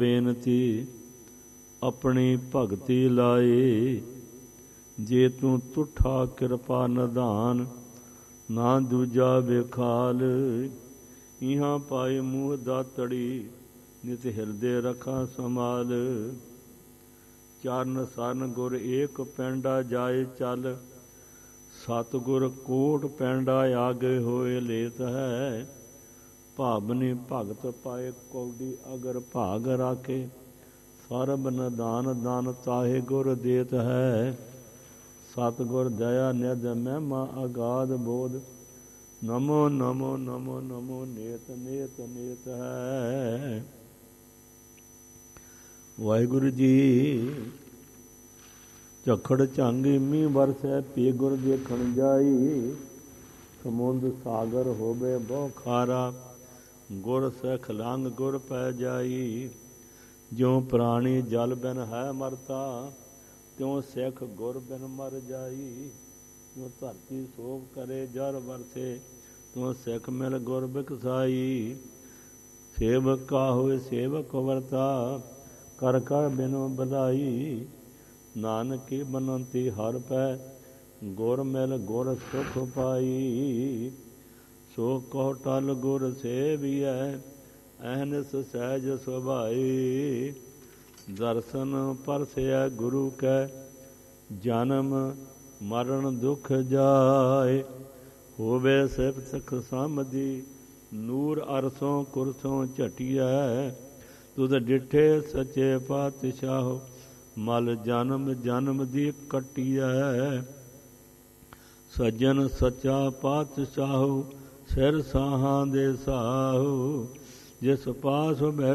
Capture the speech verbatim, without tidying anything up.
ਬੇਨਤੀ ਆਪਣੀ ਭਗਤੀ ਲਾਏ, ਜੇ ਤੂੰ ਤੁਠਾ ਕਿਰਪਾ ਨਿਧਾਨ, ਨਾ ਦੂਜਾ ਵੇਖਾਲ। ਇਹਾਂ ਪਾਏ ਮੂੰਹ ਦਾਤੜੀ, ਨਿਤ ਹਿਰਦੇ ਰਖਾ ਸੰਭਾਲ। ਚਰਨ ਸਰਨ ਗੁਰ ਏਕ ਪੈਂਡਾ ਜਾਏ ਚੱਲ, ਸਤਿਗੁਰ ਕੋਟ ਪੈਂਡਾ ਆਗੇ ਹੋਏ ਲੇਤ ਹੈ। ਭਾਵਨੀ ਭਗਤ ਪਾਏ ਕੌਡੀ ਅਗਰ ਭਾਗ ਰਾਖੇ, ਸਰਬ ਨਿਦਾਨ ਦਾਨ ਤਾਹੇ ਗੁਰ ਦੇਤ ਹੈ। ਸਤਿਗੁਰ ਦਇਆ ਨਿਧ ਮਹਿਮਾ ਅਗਾਧ ਬੋਧ, ਨਮੋ ਨਮੋ ਨਮੋ ਨਮੋ ਨੇਤ ਨੇਤ ਨੇਤ ਹੈ। ਵਾਹਿਗੁਰੂ ਜੀ ਝਖੜ ਝੰਗ ਮੀਂਹ ਵਰਸੈ, ਪੀ ਗੁਰ ਦੇਖਣ ਜਾਈ। ਸਮੁੰਦ ਸਾਗਰ ਹੋਵੇ ਬਹੁ ਖਾਰਾ, ਗੁਰ ਸਿਖ ਲੰਘ ਗੁਰ ਪੈ ਜਾਈ। ਜਿਉ ਪ੍ਰਾਣੀ ਜਲ ਬਿਨ ਹੈ ਮਰਤਾ, ਤਿਉ ਸਿੱਖ ਗੁਰ ਬਿਨ ਮਰ ਜਾਈ। ਜੋ ਧਰਤੀ ਸੋਭ ਕਰੇ ਜਰ ਵਰਤੇ, ਤਿਉ ਸਿੱਖ ਮਿਲ ਗੁਰ ਬਿਕਸਾਈ। ਸੇਵਕ ਕਾ ਹੋਏ ਸੇਵਕ ਵਰਤਾ, ਕਰ ਕਰ ਬਿਨੋ ਬਧਾਈ। ਨਾਨਕੀ ਬਨੰਤੀ ਹਰ ਪੈ, ਗੁਰ ਮਿਲ ਗੁਰ ਸੁਖ ਪਾਈ। ਸੋ ਕਹੁ ਟਲ ਗੁਰ ਸੇਵੀਐ, ਅਹਨਿਸ ਸਹਿਜ ਸੁਭਾਈ। ਦਰਸ਼ਨ ਪਰਸੈ ਗੁਰੂ ਕੈ, ਜਨਮ ਮਰਨ ਦੁਖ ਜਾਏ। ਹੋਵੇ ਸਿਫਤ ਸਿਖ ਸਮਝੀ, ਨੂਰ ਅਰਸੋਂ ਕੁਰਸੋਂ ਝਟੀਐ। ਤੁਧ ਡਿਠੇ ਸੱਚੇ ਪਾਤਸ਼ਾਹੋ, ਮਲ ਜਨਮ ਜਨਮ ਦੀ ਕੱਟੀਐ। ਸੱਜਣ ਸੱਚਾ ਪਾਤਸ਼ਾਹੋ, ਸਿਰ ਸਾਹਾਂ ਦੇ ਸਾਹੋ। ਜਿਸ ਪਾਸ ਬੈ